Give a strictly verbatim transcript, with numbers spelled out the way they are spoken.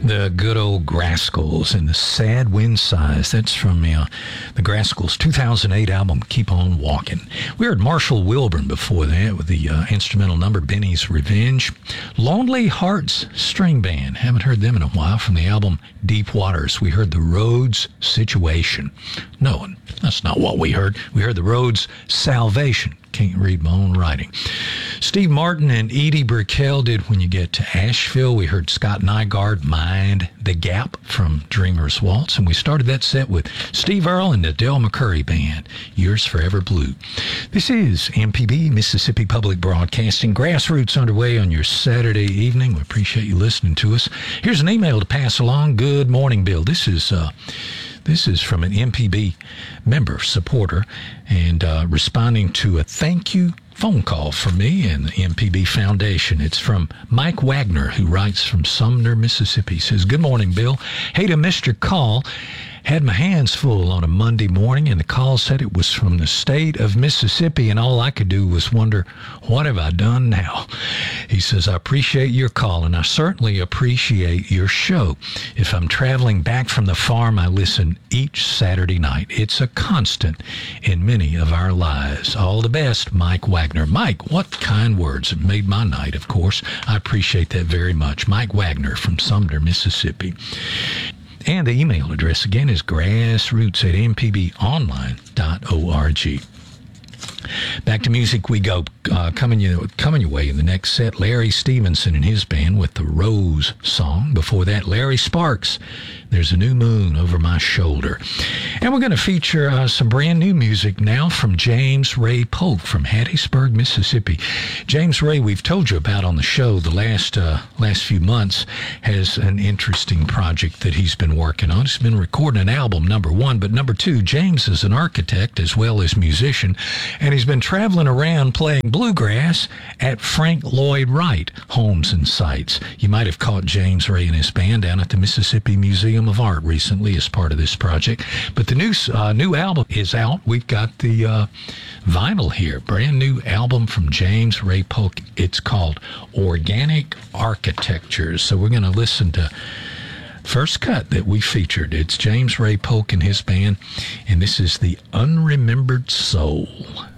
The good old Grascals and the Sad Wind Sighs. That's from uh, the Grascals' two thousand eight album, Keep On Walking. We heard Marshall Wilburn before that with the uh, instrumental number Benny's Revenge. Lonely Hearts String Band. Haven't heard them in a while. From the album Deep Waters, we heard the Rhodes Situation. No, that's not what we heard. We heard the Rhodes Salvation. Can't read my own writing. Steve Martin and Edie Brickell did When You Get to Asheville. We heard Scott Nygaard, Mind the Gap from Dreamer's Waltz. And we started that set with Steve Earle and the Del McCurry Band, Yours Forever Blue. This is M P B, Mississippi Public Broadcasting. Grassroots underway on your Saturday evening. We appreciate you listening to us. Here's an email to pass along. Good morning, Bill. This is... Uh, This is from an M P B member, supporter, and uh, responding to a thank you phone call from me and the M P B Foundation. It's from Mike Wagner, who writes from Sumner, Mississippi. He says, good morning, Bill. Hate I missed your call. Had my hands full on a Monday morning, and the call said it was from the state of Mississippi, and all I could do was wonder, what have I done now? He says, I appreciate your call, and I certainly appreciate your show. If I'm traveling back from the farm, I listen each Saturday night. It's a constant in many of our lives. All the best, Mike Wagner. Mike, what kind words have made my night, of course. I appreciate that very much. Mike Wagner from Sumner, Mississippi. And the email address, again, is grassroots at m p b online dot org. Back to music we go. Uh, coming, you, coming your way in the next set, Larry Stevenson and his band with the Rose song. Before that, Larry Sparks, There's a New Moon Over My Shoulder. And we're going to feature uh, some brand new music now from James Ray Polk from Hattiesburg, Mississippi. James Ray, we've told you about on the show the last uh, last few months, has an interesting project that he's been working on. He's been recording an album, number one, but number two, James is an architect as well as musician, and he's been traveling around playing bluegrass at Frank Lloyd Wright homes and sites. You might have caught James Ray and his band down at the Mississippi Museum of Art recently as part of this project. But the new uh, new album is out. We've got the uh, vinyl here. Brand new album from James Ray Polk. It's called Organic Architectures. So we're going to listen to first cut that we featured. It's James Ray Polk and his band, and this is The Unremembered Soul.